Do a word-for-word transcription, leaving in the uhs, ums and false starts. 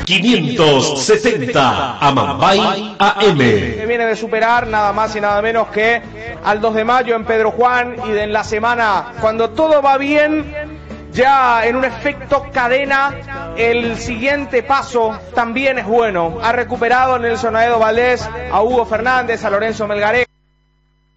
quinientos setenta Amambay A M. Que viene de superar nada más y nada menos que al dos de mayo en Pedro Juan, y de en la semana, cuando todo va bien, ya en un efecto cadena, el siguiente paso también es bueno. Ha recuperado Nelson Aedo Valdés, a Hugo Fernández, a Lorenzo Melgarejo.